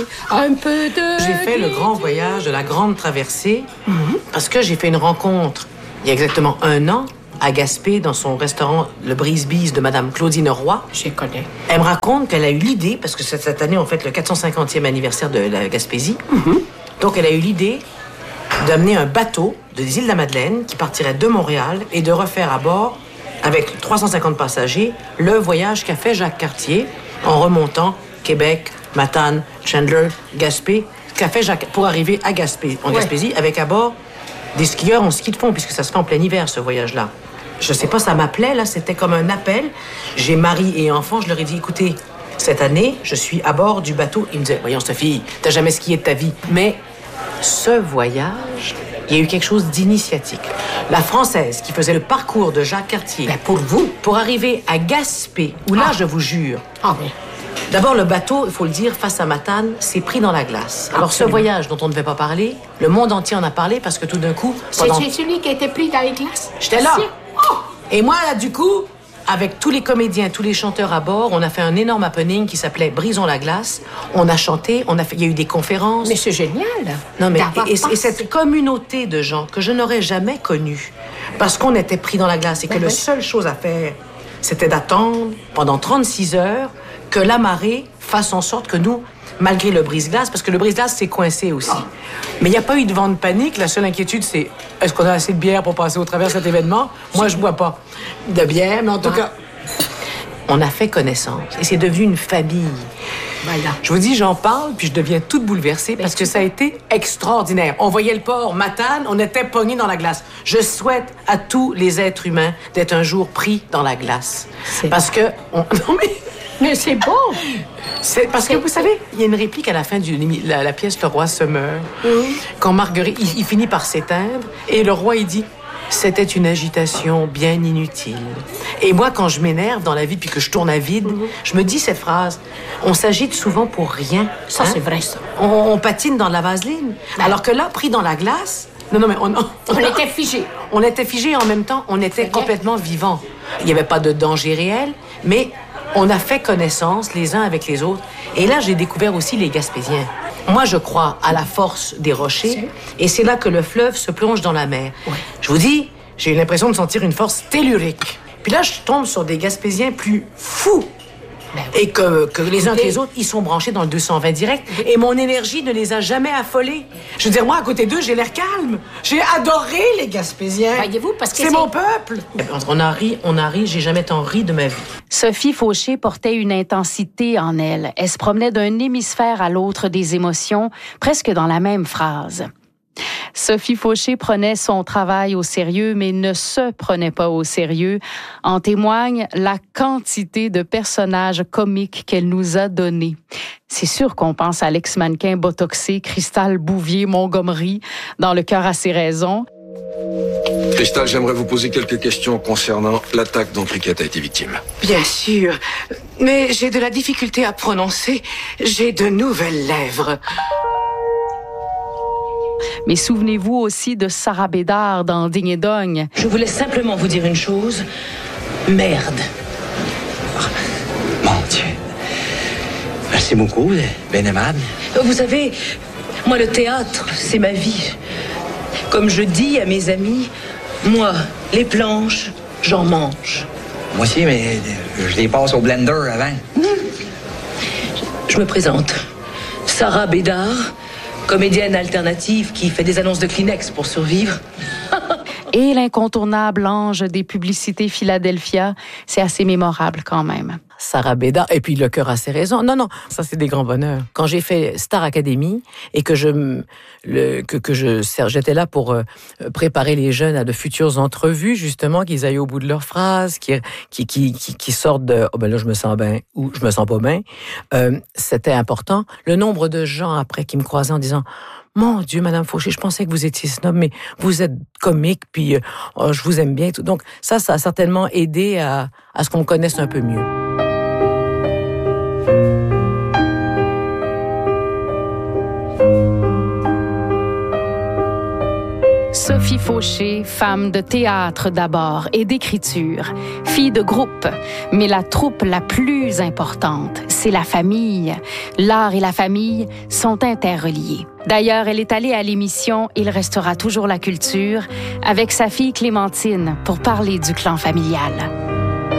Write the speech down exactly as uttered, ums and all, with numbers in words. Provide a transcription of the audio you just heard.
Un peu de... J'ai fait le grand voyage de la Grande Traversée mm-hmm. parce que j'ai fait une rencontre il y a exactement un an à Gaspé, dans son restaurant Le Brise-Bise de Madame Claudine Roy. Je connais. Elle me raconte qu'elle a eu l'idée, parce que cette année, on fête le quatre cent cinquantième anniversaire de la Gaspésie. Mm-hmm. Donc, elle a eu l'idée d'amener un bateau des îles de la Madeleine qui partirait de Montréal et de refaire à bord, avec trois cent cinquante passagers, le voyage qu'a fait Jacques Cartier en remontant Québec, Matane, Chandler, Gaspé, qu'a fait Jacques pour arriver à Gaspé, en ouais. Gaspésie, avec à bord des skieurs en ski de fond, puisque ça se fait en plein hiver, ce voyage-là. Je sais pas, ça m'appelait, là, c'était comme un appel. J'ai mari et enfant, je leur ai dit, écoutez, cette année, je suis à bord du bateau. Ils me disaient, voyons, Sophie, t'as jamais skié de ta vie. Mais ce voyage, il y a eu quelque chose d'initiatique. La Française qui faisait le parcours de Jacques Cartier, ben pour vous, pour arriver à Gaspé, où là, ah. je vous jure, ah oui. D'abord, le bateau, il faut le dire, face à Matane, s'est pris dans la glace. Alors, Absolument. Ce voyage dont on ne devait pas parler, le monde entier en a parlé parce que tout d'un coup... Pendant... C'est celui qui a été pris dans les glaces? J'étais là. Oh! Et moi, là, du coup, avec tous les comédiens, tous les chanteurs à bord, on a fait un énorme happening qui s'appelait Brisons la glace. On a chanté, on a fait, il y a eu des conférences. Mais c'est génial. Non, mais et, et, et cette communauté de gens que je n'aurais jamais connue parce qu'on était pris dans la glace et que ben la oui. seule chose à faire, c'était d'attendre pendant trente-six heures que la marée fasse en sorte que nous, malgré le brise-glace, parce que le brise-glace, c'est coincé aussi. Ah. Mais il n'y a pas eu de vent de panique. La seule inquiétude, c'est est-ce qu'on a assez de bière pour passer au travers de cet événement? Moi, je ne bois pas de bière, mais en tout ah. cas, on a fait connaissance. Et c'est devenu une famille. Voilà. Je vous dis, j'en parle, puis je deviens toute bouleversée parce que ça a été extraordinaire. On voyait le port Matane, on était pognés dans la glace. Je souhaite à tous les êtres humains d'être un jour pris dans la glace. C'est... Parce que... On... Non, mais... Mais c'est beau! C'est parce que, vous savez, il y a une réplique à la fin de la, la pièce « Le roi se meurt mmh. ». Quand Marguerite, il, il finit par s'éteindre, et le roi, il dit « C'était une agitation bien inutile ». Et moi, quand je m'énerve dans la vie, puis que je tourne à vide, mmh. je me dis cette phrase « On s'agite souvent pour rien ». Ça, hein? C'est vrai, ça. On, on patine dans la vaseline. Ouais. Alors que là, pris dans la glace... Non, non, mais on... On, on était figés. On était figés, en même temps, on était complètement vivants. Il n'y avait pas de danger réel, mais... On a fait connaissance les uns avec les autres. Et là, j'ai découvert aussi les Gaspésiens. Moi, je crois à la force des rochers. Et c'est là que le fleuve se plonge dans la mer. Ouais. Je vous dis, j'ai eu l'impression de sentir une force tellurique. Puis là, je tombe sur des Gaspésiens plus fous. Ben oui. Et que, que les uns que les autres, ils sont branchés dans le deux cent vingt direct. Et mon énergie ne les a jamais affolés. Je veux dire, moi, à côté d'eux, j'ai l'air calme. J'ai adoré les Gaspésiens. Voyez-vous, parce que c'est, c'est mon peuple. On a ri, on a ri, j'ai jamais tant ri de ma vie. Sophie Fauché portait une intensité en elle. Elle se promenait d'un hémisphère à l'autre des émotions, presque dans la même phrase. Sophie Fauché prenait son travail au sérieux, mais ne se prenait pas au sérieux. En témoigne la quantité de personnages comiques qu'elle nous a donnés. C'est sûr qu'on pense à l'ex-mannequin botoxé Cristal Bouvier-Montgomery dans Le cœur a ses raisons. Cristal, j'aimerais vous poser quelques questions concernant l'attaque dont Cricket a été victime. Bien sûr, mais j'ai de la difficulté à prononcer. J'ai de nouvelles lèvres. Mais souvenez-vous aussi de Sarah Bédard dans Ding et Dogne. Je voulais simplement vous dire une chose. Merde. Oh, mon Dieu. Merci beaucoup, bien aimable. Vous savez, moi, le théâtre, c'est ma vie. Comme je dis à mes amis, moi, les planches, j'en mange. Moi aussi, mais je les passe au blender avant. Mmh. Je me présente. Sarah Bédard, comédienne alternative qui fait des annonces de Kleenex pour survivre. Et l'incontournable ange des publicités Philadelphia, c'est assez mémorable quand même. Sarah Bédard, et puis Le cœur a ses raisons. Non, non, ça c'est des grands bonheurs. Quand j'ai fait Star Academy et que je le, que, que je j'étais là pour euh, préparer les jeunes à de futures entrevues, justement, qu'ils aillent au bout de leurs phrases, qui qui qui qui, qui sortent de oh ben là je me sens bien ou je me sens pas bien. Euh, c'était important. Le nombre de gens après qui me croisaient en disant mon Dieu, Madame Fauché, je pensais que vous étiez snob, mais vous êtes comique, puis euh, oh, je vous aime bien. Tout. Donc ça, ça a certainement aidé à, à ce qu'on me connaisse un peu mieux. Sophie Fauché, femme de théâtre d'abord et d'écriture, fille de groupe, mais la troupe la plus importante, c'est la famille. L'art et la famille sont interreliés. D'ailleurs, elle est allée à l'émission « Il restera toujours la culture » avec sa fille Clémentine pour parler du clan familial.